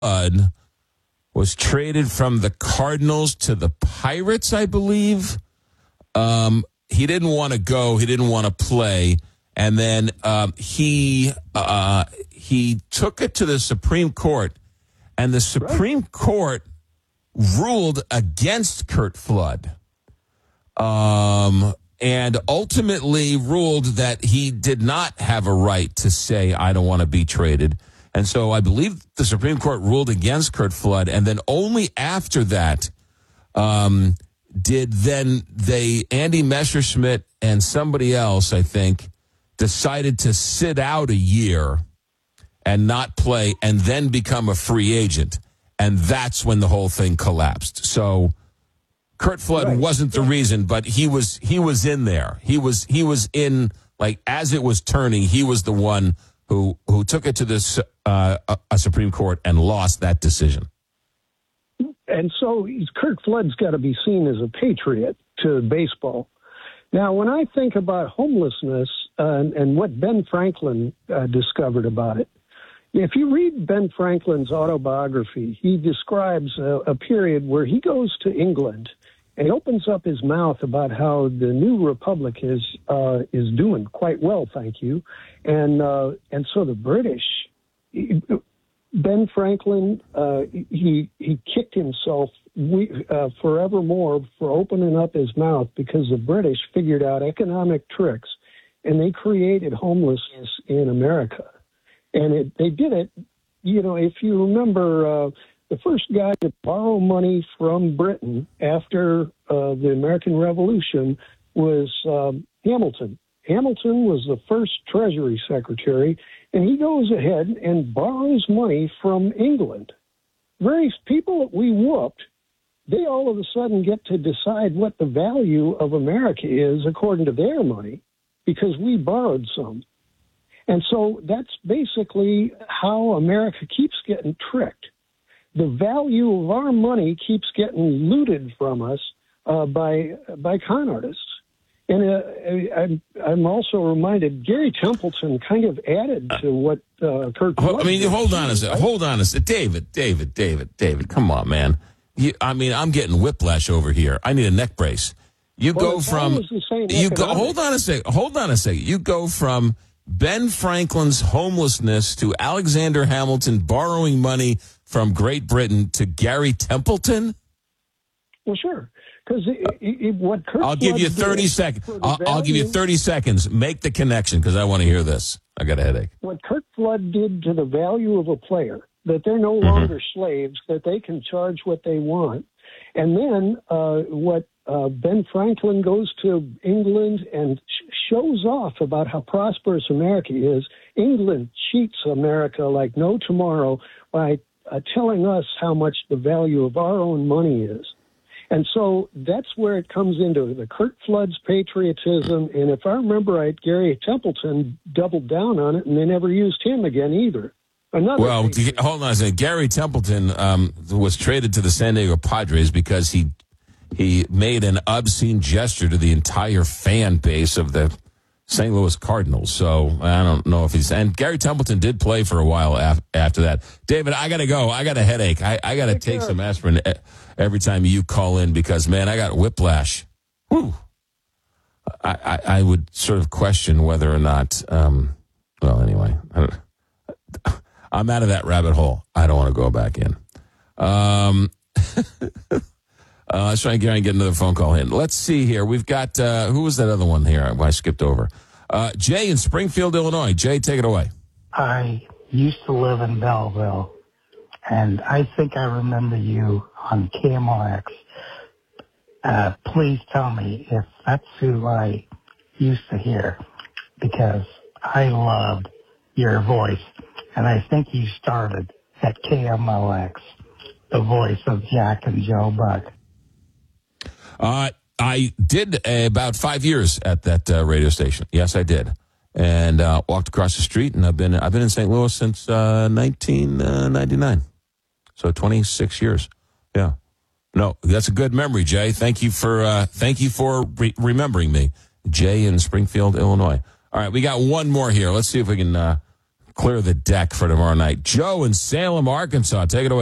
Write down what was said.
Flood was traded from the Cardinals to the Pirates, I believe. He didn't want to go. He didn't want to play. And then he took it to the Supreme Court. And the Supreme Court ruled against Curt Flood. And ultimately ruled that he did not have a right to say, I don't want to be traded. And so I believe the Supreme Court ruled against Curt Flood, and then only after that Andy Messerschmidt and somebody else, I think, decided to sit out a year and not play and then become a free agent. And that's when the whole thing collapsed. So Curt Flood wasn't the reason, but he was in there. He was in, like, as it was turning, he was the one who took it to this a Supreme Court and lost that decision. And so Curt Flood's got to be seen as a patriot to baseball. Now, when I think about homelessness and what Ben Franklin discovered about it, if you read Ben Franklin's autobiography, he describes a period where he goes to England and opens up his mouth about how the new republic is doing quite well, thank you. And so the British, Ben Franklin, he kicked himself forevermore for opening up his mouth because the British figured out economic tricks and they created homelessness in America. And they did it, if you remember, the first guy to borrow money from Britain after the American Revolution was Hamilton. Hamilton was the first Treasury Secretary, and he goes ahead and borrows money from England. Various people that we whooped, they all of a sudden get to decide what the value of America is according to their money because we borrowed some. And so that's basically how America keeps getting tricked. The value of our money keeps getting looted from us by con artists. And I'm also reminded Gary Templeton kind of added to what Curt Flood did. Hold on a second. David, come on, man. I'm getting whiplash over here. I need a neck brace. Hold on a second. You go from Ben Franklin's homelessness to Alexander Hamilton borrowing money from Great Britain to Gary Templeton? Well, sure. Because what Curt I'll give you 30 seconds. I'll give you 30 seconds. Make the connection because I want to hear this. I got a headache. What Curt Flood did to the value of a player, that they're no longer slaves, that they can charge what they want. And then what Ben Franklin goes to England and shows off about how prosperous America is. England cheats America like no tomorrow by telling us how much the value of our own money is. And so that's where it comes into the Curt Flood's patriotism. And if I remember right, Gary Templeton doubled down on it, and they never used him again either. Hold on a second. Gary Templeton was traded to the San Diego Padres because he made an obscene gesture to the entire fan base of the St. Louis Cardinals. So I don't know if he's... And Gary Templeton did play for a while after that. David, I got to go. I got a headache. I got to take some aspirin every time you call in because, man, I got whiplash. Whew. I would sort of question whether or not... anyway, I'm out of that rabbit hole. I don't want to go back in. Let's try and get another phone call in. Let's see here. We've got, who was that other one here? I skipped over. Jay in Springfield, Illinois. Jay, take it away. I used to live in Belleville, and I think I remember you on KMOX. Please tell me if that's who I used to hear, because I loved your voice, and I think you started at KMOX, the voice of Jack and Joe Buck. I did about 5 years at that radio station. Yes, I did, and walked across the street. And I've been in St. Louis since 1999, so 26 years. Yeah, no, that's a good memory, Jay. Thank you for remembering me, Jay in Springfield, Illinois. All right, we got one more here. Let's see if we can clear the deck for tomorrow night. Joe in Salem, Arkansas. Take it away.